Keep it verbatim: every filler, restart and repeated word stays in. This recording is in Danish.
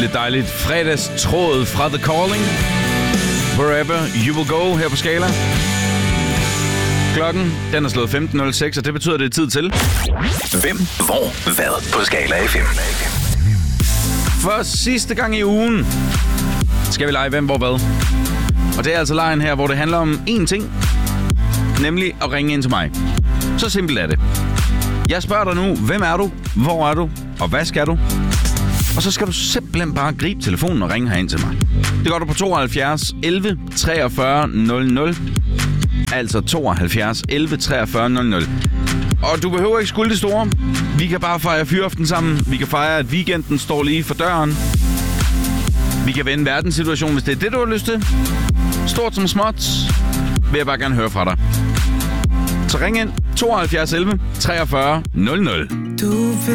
lidt dejligt fredagstråd fra The Calling. Wherever you will go her på Skala. Klokken, den er slået femten nul seks, og det betyder, at det er tid til... Hvem, hvor, hvad på Skala F M. For sidste gang i ugen skal vi lege Hvem, hvor, hvad. Og det er altså lejen her, hvor det handler om én ting. Nemlig at ringe ind til mig. Så simpelt er det. Jeg spørger dig nu, hvem er du, hvor er du, og hvad skal du? Og så skal du simpelthen bare gribe telefonen og ringe herind til mig. Det gør du på tooghalvfjerds elleve treogfyrre nul nul. Altså tooghalvfjerds elleve treogfyrre nul nul. Og du behøver ikke skulde det store. Vi kan bare fejre fyraften sammen. Vi kan fejre, at weekenden står lige for døren. Vi kan vende verdenssituationen, hvis det er det, du har lyst til. Stort som småt, vil jeg bare gerne høre fra dig. Så ring ind tooghalvfjerds elleve treogfyrre nul nul. Du